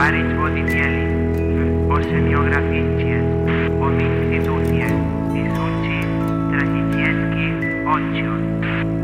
Starić voditelji, osemiograficie, omi institucije i suci tradicijski odčion.